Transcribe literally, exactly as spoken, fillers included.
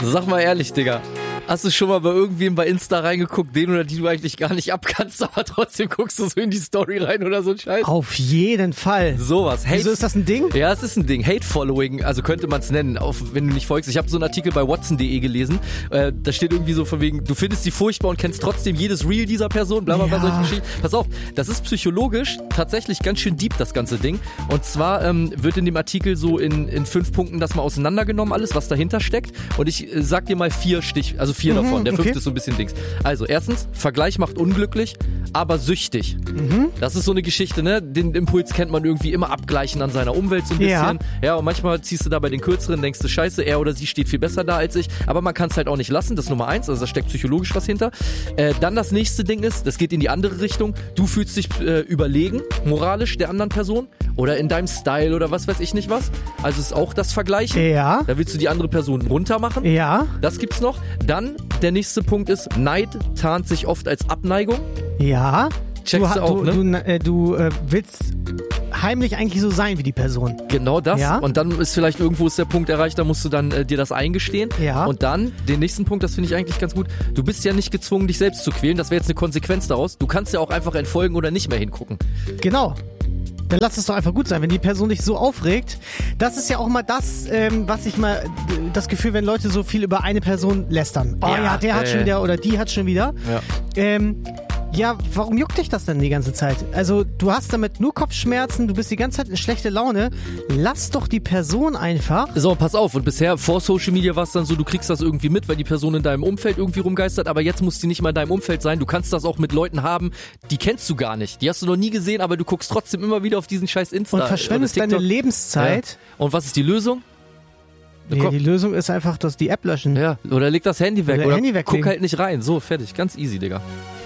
Sag mal ehrlich, Digga. Hast du schon mal bei irgendwem bei Insta reingeguckt, den oder die du eigentlich gar nicht abkannst, aber trotzdem guckst du so in die Story rein oder so ein Scheiß? Auf jeden Fall. Sowas. Hate, Wieso ist das ein Ding? Ja, es ist ein Ding. Hate-Following, also könnte man es nennen, auch wenn du nicht folgst. Ich habe so einen Artikel bei watson punkt de gelesen, äh, da steht irgendwie so von wegen, du findest sie furchtbar und kennst trotzdem jedes Reel dieser Person, bla bla bla, Ja. solche Geschichten. Pass auf, das ist psychologisch tatsächlich ganz schön deep, das ganze Ding. Und zwar ähm, wird in dem Artikel so in, in fünf Punkten das mal auseinandergenommen, alles, was dahinter steckt. Und ich äh, sag dir mal vier Stich, also vier Mhm, davon. Der fünfte okay. ist so ein bisschen Dings. Also erstens, Vergleich macht unglücklich, aber süchtig. Mhm. Das ist so eine Geschichte, ne? Den Impuls kennt man irgendwie immer abgleichen an seiner Umwelt so ein Ja. bisschen. Ja, und manchmal ziehst du da bei den Kürzeren, denkst du, scheiße, er oder sie steht viel besser da als ich. Aber man kann es halt auch nicht lassen, das ist Nummer eins, also da steckt psychologisch was hinter. Äh, dann das nächste Ding ist, das geht in die andere Richtung, du fühlst dich äh, überlegen, moralisch der anderen Person oder in deinem Style oder was weiß ich nicht was. Also ist auch das Vergleichen. Ja. Da willst du die andere Person runtermachen. Ja. Das gibt's noch. Dann, der nächste Punkt ist, Neid tarnt sich oft als Abneigung. Ja. Checkst ha- du auch, du, ne? Du, äh, du äh, willst heimlich eigentlich so sein wie die Person. Genau das. Ja. Und dann ist vielleicht irgendwo ist der Punkt erreicht, da musst du dann äh, dir das eingestehen. Ja. Und dann, den nächsten Punkt, das finde ich eigentlich ganz gut. Du bist ja nicht gezwungen, dich selbst zu quälen. Das wäre jetzt eine Konsequenz daraus. Du kannst ja auch einfach entfolgen oder nicht mehr hingucken. Genau. Dann lass es doch einfach gut sein, wenn die Person dich so aufregt. Das ist ja auch mal das, ähm, was ich mal, das Gefühl, wenn Leute so viel über eine Person lästern. Oh ja, Ja, der hat äh. schon wieder oder die hat schon wieder. Ja. Ähm, ja, warum juckt dich das denn die ganze Zeit? Also du hast damit nur Kopfschmerzen, du bist die ganze Zeit in schlechter Laune. Lass doch die Person einfach. So, pass auf. Und bisher, vor Social Media war es dann so, du kriegst das irgendwie mit, weil die Person in deinem Umfeld irgendwie rumgeistert. Aber jetzt muss die nicht mal in deinem Umfeld sein. Du kannst das auch mit Leuten haben, die kennst du gar nicht. Die hast du noch nie gesehen, aber du guckst trotzdem immer wieder auf diesen scheiß Insta. Und verschwendest oder deine TikTok. Lebenszeit. Ja. Und was ist die Lösung? Nee, die Lösung ist einfach, dass die App löschen. Ja, oder leg das Handy weg. Oder Oder Handy guck weglegen. halt nicht rein. So, fertig. Ganz easy, Digga.